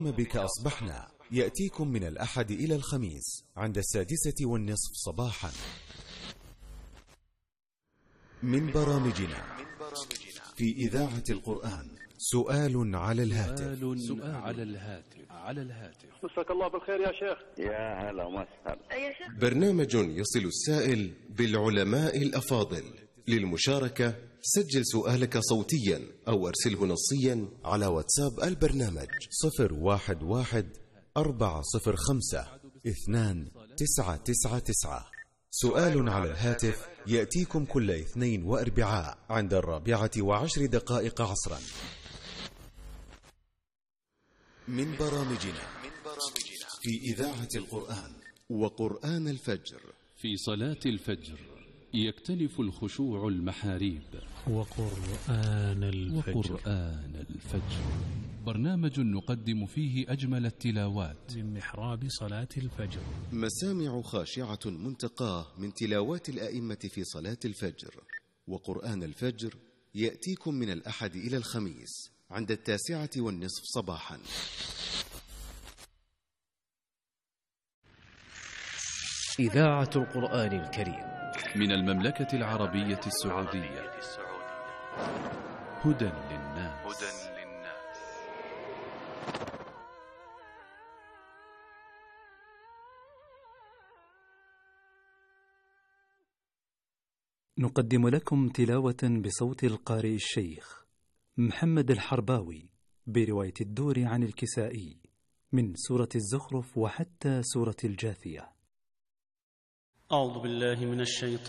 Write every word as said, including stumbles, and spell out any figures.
بك أصبحنا يأتيكم من الأحد إلى الخميس عند السادسة والنصف صباحا. من برامجنا في إذاعة القرآن سؤال على الهاتف. سؤال على الهاتف على الهاتف. مساك الله بالخير يا شيخ. يا هلا وسهلا يا شيخ. برنامج يصل السائل بالعلماء الأفاضل. للمشاركة سجل سؤالك صوتيا أو أرسله نصيا على واتساب البرنامج صفر واحد واحد أربعة صفر خمسة اثنان تسعة تسعة تسعة. سؤال على الهاتف يأتيكم كل اثنين وأربعاء عند الرابعة وعشر دقائق عصرا. من برامجنا في إذاعة القرآن وقرآن الفجر. في صلاة الفجر يكتنف الخشوع المحاريب. وقرآن الفجر. وقرآن الفجر برنامج نقدم فيه أجمل التلاوات من محراب صلاة الفجر. مسامع خاشعة منتقاه من تلاوات الأئمة في صلاة الفجر. وقرآن الفجر يأتيكم من الأحد إلى الخميس عند التاسعة والنصف صباحا. إذاعة القرآن الكريم من المملكة العربية السعودية. هدى للناس. نقدم لكم تلاوة بصوت القارئ الشيخ محمد الحرباوي برواية الدور عن الكسائي من سورة الزخرف وحتى سورة الجاثية. أعوذ بالله من الشيطان